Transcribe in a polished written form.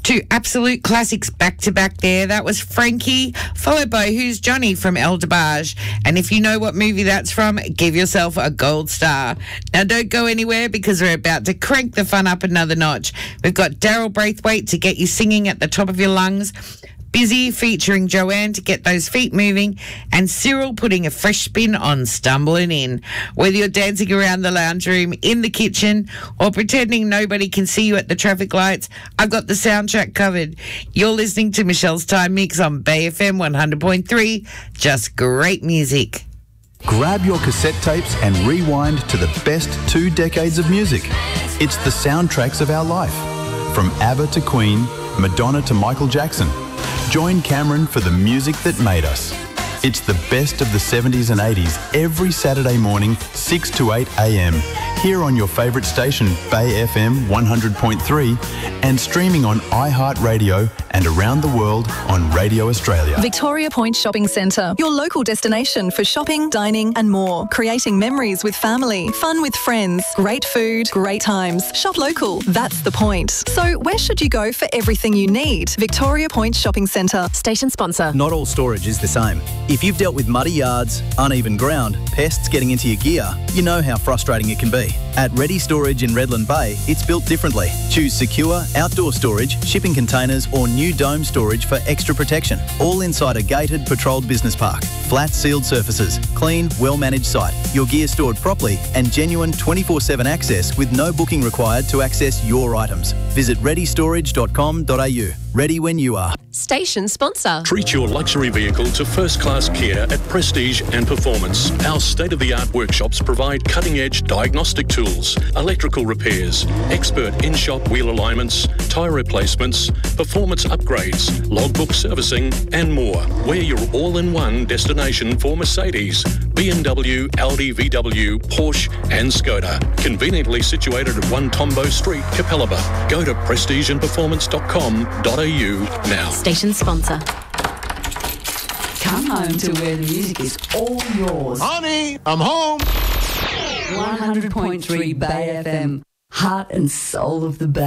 Two absolute classics back to back there. That was Frankie, followed by Who's Johnny from El DeBarge. And if you know what movie that's from, give yourself a gold star. Now don't go anywhere because we're about to crank the fun up another notch. We've got Daryl Braithwaite to get you singing at the top of your lungs, Busy featuring Joanne to get those feet moving, and Cyril putting a fresh spin on Stumbling In. Whether you're dancing around the lounge room, in the kitchen, or pretending nobody can see you at the traffic lights, I've got the soundtrack covered. You're listening to Michelle's Time Mix on Bay FM 100.3. Just great music. Grab your cassette tapes and rewind to the best 2 decades of music. It's the soundtracks of our life. From ABBA to Queen, Madonna to Michael Jackson. Join Cameron for the music that made us. It's the best of the 70s and 80s every Saturday morning, 6 to 8 a.m. here on your favourite station, Bay FM 100.3, and streaming on iHeartRadio and around the world on Radio Australia. Victoria Point Shopping Centre, your local destination for shopping, dining and more. Creating memories with family, fun with friends, great food, great times. Shop local, that's the point. So where should you go for everything you need? Victoria Point Shopping Centre. Station sponsor. Not all storage is the same. If you've dealt with muddy yards, uneven ground, pests getting into your gear, you know how frustrating it can be. At Ready Storage in Redland Bay, it's built differently. Choose secure, outdoor storage, shipping containers or new dome storage for extra protection. All inside a gated, patrolled business park. Flat sealed surfaces, clean, well-managed site, your gear stored properly and genuine 24/7 access with no booking required to access your items. Visit readystorage.com.au. Ready when you are. Station sponsor. Treat your luxury vehicle to first-class care at Prestige and Performance. Our state-of-the-art workshops provide cutting-edge diagnostic tools, electrical repairs, expert in-shop wheel alignments, tyre replacements, performance upgrades, logbook servicing and more. We're your all-in-one destination for Mercedes, BMW, Audi, VW, Porsche and Skoda. Conveniently situated at 1 Tombo Street, Capalaba. Go to prestigeandperformance.com.au now. Station sponsor. Come home to where the music is all yours. Honey, I'm home. 100.3 Bay FM, heart and soul of the Bay.